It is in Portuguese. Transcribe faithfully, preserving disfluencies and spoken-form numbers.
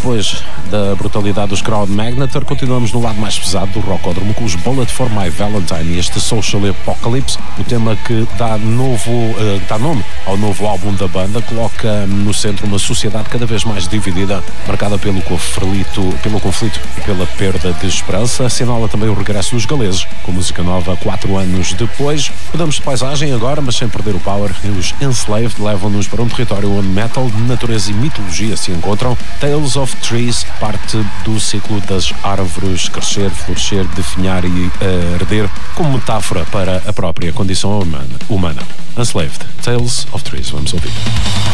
depois da brutalidade dos Crowd Magnetar, continuamos no lado mais pesado do rockódromo com os Bullet for My Valentine e este Social Apocalypse, o tema que dá, novo, uh, dá nome ao novo álbum da banda, coloca no centro uma sociedade cada vez mais dividida, marcada pelo conflito, pelo conflito e pela perda de esperança. Assinala também o regresso dos galeses, com música nova quatro anos depois. Mudamos de paisagem agora, mas sem perder o power. E os Enslaved levam-nos para um território onde metal, natureza e mitologia se encontram. Tales of Trees parte do ciclo das árvores crescer, florescer, definhar e uh, arder, como metáfora para a própria condição humana. humana. Enslaved, Tales of Trees, vamos ouvir.